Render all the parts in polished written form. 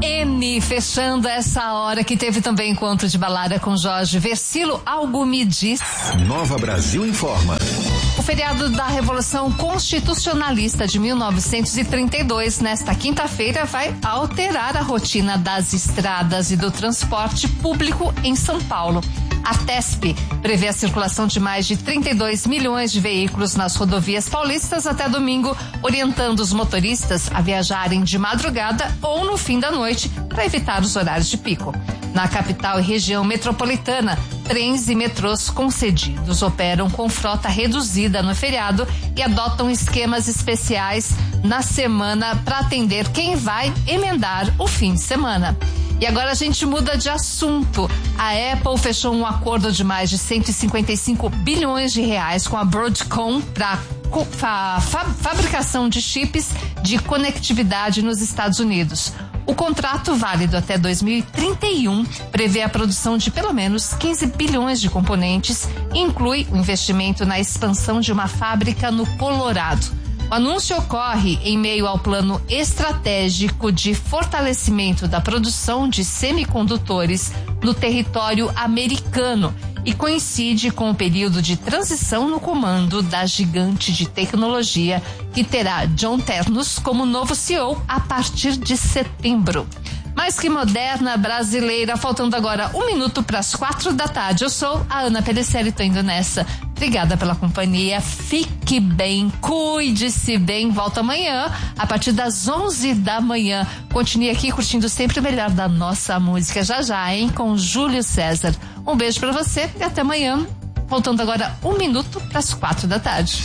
N, fechando essa hora que teve também encontro de balada com Jorge Versilo. Algo me diz. Nova Brasil informa. O feriado da Revolução Constitucionalista de 1932, nesta quinta-feira, vai alterar a rotina das estradas e do transporte público em São Paulo. A TESP prevê a circulação de mais de 32 milhões de veículos nas rodovias paulistas até domingo, orientando os motoristas a viajarem de madrugada ou no fim da noite para evitar os horários de pico. Na capital e região metropolitana, trens e metrôs concedidos operam com frota reduzida no feriado e adotam esquemas especiais na semana para atender quem vai emendar o fim de semana. E agora a gente muda de assunto. A Apple fechou um acordo de mais de 155 bilhões de reais com a Broadcom para fabricação de chips de conectividade nos Estados Unidos. O contrato, válido até 2031, prevê a produção de pelo menos 15 bilhões de componentes e inclui o investimento na expansão de uma fábrica no Colorado. O anúncio ocorre em meio ao plano estratégico de fortalecimento da produção de semicondutores no território americano e coincide com o período de transição no comando da gigante de tecnologia, que terá John Ternus como novo CEO a partir de setembro. Mais que moderna brasileira, faltando agora 1 minuto para as 4 da tarde. Eu sou a Ana Pellicer e tô indo nessa. Obrigada pela companhia. Fique bem, cuide-se bem. Volta amanhã, a partir das 11 da manhã. Continue aqui curtindo sempre o melhor da nossa música. Já, hein? Com Júlio César. Um beijo para você e até amanhã. Faltando agora 1 minuto para as 4 da tarde.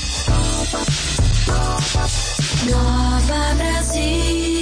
Nova Brasil.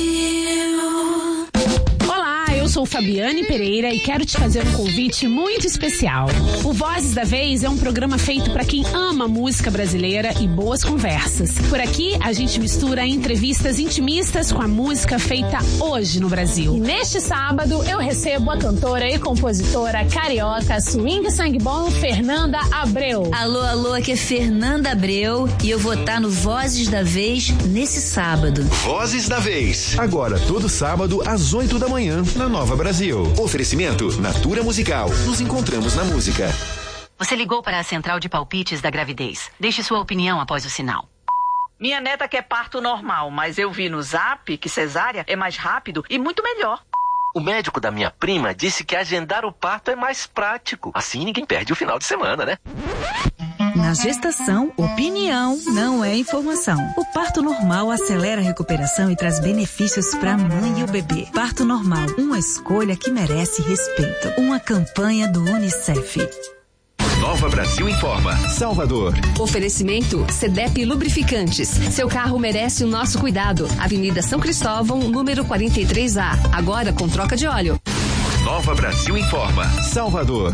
Eu sou Fabiane Pereira e quero te fazer um convite muito especial. O Vozes da Vez é um programa feito para quem ama música brasileira e boas conversas. Por aqui, a gente mistura entrevistas intimistas com a música feita hoje no Brasil. E neste sábado, eu recebo a cantora e compositora carioca, swing sangue bom, Fernanda Abreu. Alô, aqui é Fernanda Abreu e eu vou estar no Vozes da Vez nesse sábado. Vozes da Vez. Agora, todo sábado, às 8 da manhã, na Nova Brasil. Oferecimento Natura Musical. Nos encontramos na música. Você ligou para a central de palpites da gravidez. Deixe sua opinião após o sinal. Minha neta quer parto normal, mas eu vi no Zap que cesárea é mais rápido e muito melhor. O médico da minha prima disse que agendar o parto é mais prático. Assim ninguém perde o final de semana, né? Na gestação, opinião não é informação. O parto normal acelera a recuperação e traz benefícios para a mãe e o bebê. Parto normal, uma escolha que merece respeito. Uma campanha do Unicef. Nova Brasil informa. Salvador. Oferecimento CDEP Lubrificantes. Seu carro merece o nosso cuidado. Avenida São Cristóvão, número 43A. Agora com troca de óleo. Nova Brasil informa. Salvador.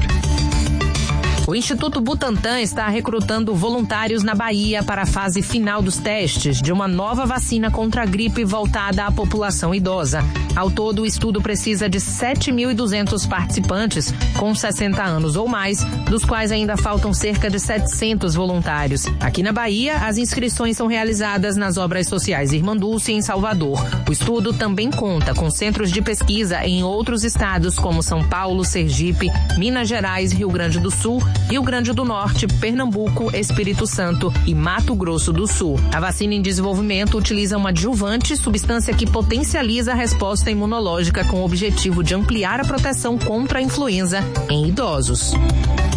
O Instituto Butantan está recrutando voluntários na Bahia para a fase final dos testes de uma nova vacina contra a gripe voltada à população idosa. Ao todo, o estudo precisa de 7.200 participantes com 60 anos ou mais, dos quais ainda faltam cerca de 700 voluntários. Aqui na Bahia, as inscrições são realizadas nas obras sociais Irmã Dulce em Salvador. O estudo também conta com centros de pesquisa em outros estados como São Paulo, Sergipe, Minas Gerais, Rio Grande do Sul, Rio Grande do Norte, Pernambuco, Espírito Santo e Mato Grosso do Sul. A vacina em desenvolvimento utiliza uma adjuvante, substância que potencializa a resposta imunológica com o objetivo de ampliar a proteção contra a influenza em idosos.